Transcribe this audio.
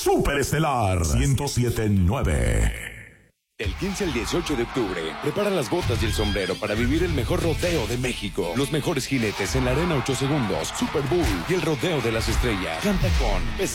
Superestelar 107.9. Del 15 al 18 de octubre, prepara las botas y el sombrero para vivir el mejor rodeo de México. Los mejores jinetes en la Arena 8 Segundos, Super Bowl y el Rodeo de las Estrellas. Canta con